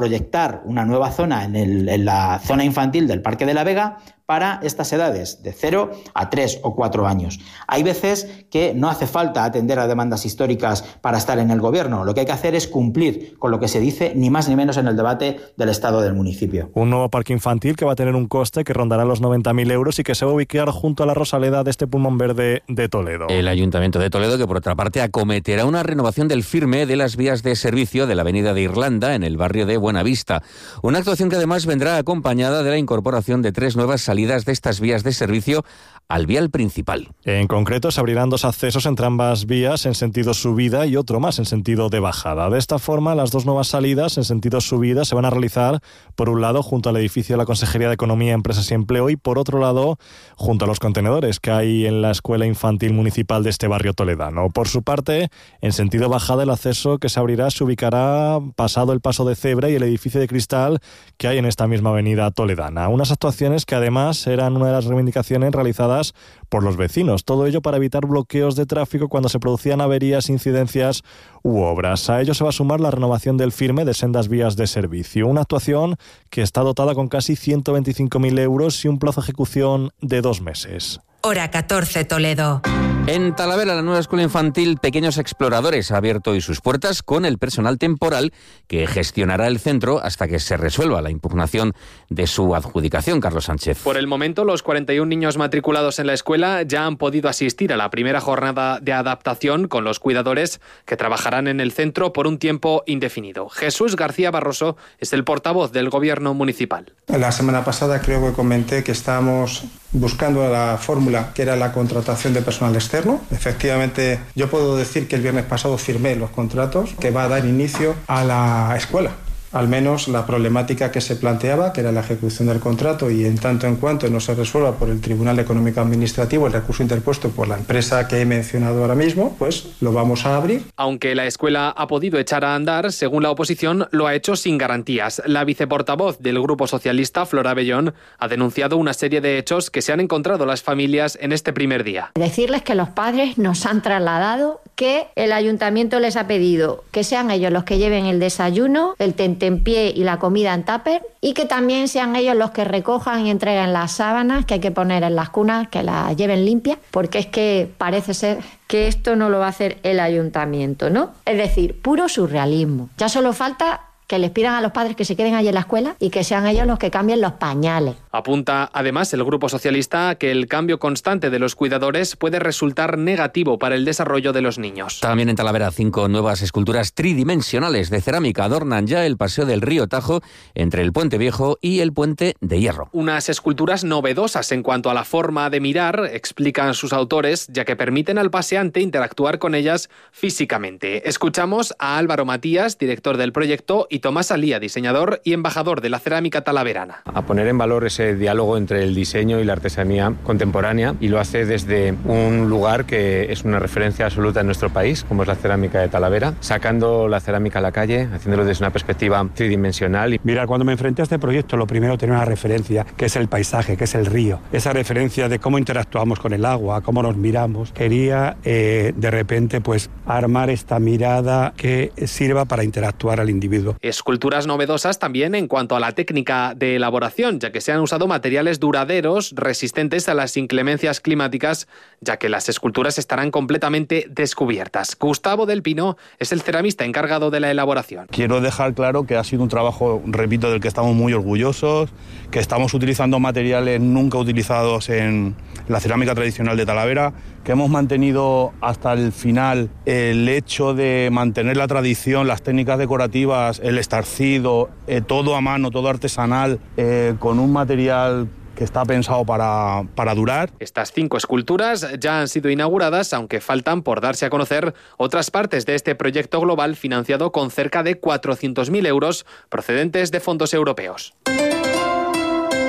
proyectar una nueva zona en la zona infantil del Parque de la Vega para estas edades, de 0 a 3 o 4 años. Hay veces que no hace falta atender a demandas históricas para estar en el gobierno. Lo que hay que hacer es cumplir con lo que se dice, ni más ni menos, en el debate del estado del municipio. Un nuevo parque infantil que va a tener un coste que rondará los 90.000 euros y que se va a ubicar junto a la Rosaleda de este pulmón verde de Toledo. El Ayuntamiento de Toledo, que por otra parte acometerá una renovación del firme de las vías de servicio de la Avenida de Irlanda en el barrio de Buenavista. Una actuación que además vendrá acompañada de la incorporación de 3 nuevas salidas de estas vías de servicio al vial principal. En concreto, se abrirán 2 accesos entre ambas vías en sentido subida y otro más en sentido de bajada. De esta forma, las 2 nuevas salidas en sentido subida se van a realizar, por un lado, junto al edificio de la Consejería de Economía, Empresas y Empleo, y por otro lado, junto a los contenedores que hay en la Escuela Infantil Municipal de este barrio toledano. Por su parte, en sentido bajada, el acceso que se abrirá se ubicará pasado el paso de cebra y el edificio de cristal que hay en esta misma avenida toledana. Unas actuaciones que además eran una de las reivindicaciones realizadas por los vecinos. Todo ello para evitar bloqueos de tráfico cuando se producían averías, incidencias u obras. A ello se va a sumar la renovación del firme de sendas vías de servicio. Una actuación que está dotada con casi 125.000 euros y un plazo de ejecución de 2 meses. Hora 14, Toledo. En Talavera, la nueva escuela infantil Pequeños Exploradores ha abierto hoy sus puertas con el personal temporal que gestionará el centro hasta que se resuelva la impugnación de su adjudicación. Carlos Sánchez. Por el momento, los 41 niños matriculados en la escuela ya han podido asistir a la primera jornada de adaptación con los cuidadores que trabajarán en el centro por un tiempo indefinido. Jesús García Barroso es el portavoz del Gobierno municipal. La semana pasada creo que comenté que estábamos buscando la fórmula que era la contratación de personal externo. Efectivamente, yo puedo decir que el viernes pasado firmé los contratos que va a dar inicio a la escuela. Al menos la problemática que se planteaba, que era la ejecución del contrato, y en tanto en cuanto no se resuelva por el Tribunal Económico Administrativo el recurso interpuesto por la empresa que he mencionado ahora mismo, pues lo vamos a abrir. Aunque la escuela ha podido echar a andar, según la oposición, lo ha hecho sin garantías. La viceportavoz del Grupo Socialista, Flora Bellón, ha denunciado una serie de hechos que se han encontrado las familias en este primer día. Decirles que los padres nos han trasladado que el ayuntamiento les ha pedido que sean ellos los que lleven el desayuno, el tentempié y la comida en tupper, y que también sean ellos los que recojan y entreguen las sábanas que hay que poner en las cunas, que las lleven limpias, porque es que parece ser que esto no lo va a hacer el ayuntamiento, ¿no? Es decir, puro surrealismo. Ya solo falta que les pidan a los padres que se queden allí en la escuela y que sean ellos los que cambien los pañales. Apunta además el Grupo Socialista que el cambio constante de los cuidadores puede resultar negativo para el desarrollo de los niños. También en Talavera, 5 nuevas esculturas tridimensionales de cerámica adornan ya el paseo del río Tajo entre el Puente Viejo y el Puente de Hierro. Unas esculturas novedosas en cuanto a la forma de mirar, explican sus autores, ya que permiten al paseante interactuar con ellas físicamente. Escuchamos a Álvaro Matías, director del proyecto, y Tomás Alía, diseñador y embajador de la cerámica talaverana. A poner en valor ese diálogo entre el diseño y la artesanía contemporánea, y lo hace desde un lugar que es una referencia absoluta en nuestro país, como es la cerámica de Talavera, sacando la cerámica a la calle, haciéndolo desde una perspectiva tridimensional. Mira, cuando me enfrenté a este proyecto, lo primero tenía una referencia, que es el paisaje, que es el río. Esa referencia de cómo interactuamos con el agua, cómo nos miramos. Quería, de repente, pues armar esta mirada que sirva para interactuar al individuo. Esculturas novedosas también en cuanto a la técnica de elaboración, ya que se han usado materiales duraderos, resistentes a las inclemencias climáticas, ya que las esculturas estarán completamente descubiertas. Gustavo del Pino es el ceramista encargado de la elaboración. Quiero dejar claro que ha sido un trabajo, repito, del que estamos muy orgullosos, que estamos utilizando materiales nunca utilizados en la cerámica tradicional de Talavera, que hemos mantenido hasta el final el hecho de mantener la tradición, las técnicas decorativas, el estarcido, todo a mano, todo artesanal, con un material que está pensado para durar. Estas 5 esculturas ya han sido inauguradas, aunque faltan por darse a conocer otras partes de este proyecto global financiado con cerca de 400.000 euros procedentes de fondos europeos.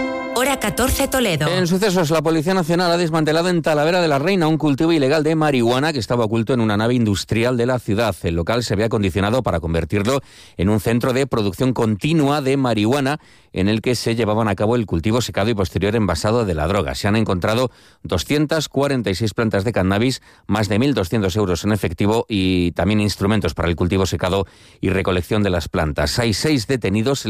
Hora 14 Toledo. En sucesos, la Policía Nacional ha desmantelado en Talavera de la Reina un cultivo ilegal de marihuana que estaba oculto en una nave industrial de la ciudad. El local se había acondicionado para convertirlo en un centro de producción continua de marihuana en el que se llevaban a cabo el cultivo secado y posterior envasado de la droga. Se han encontrado 246 plantas de cannabis, más de 1.200 euros en efectivo y también instrumentos para el cultivo secado y recolección de las plantas. Hay 6 detenidos.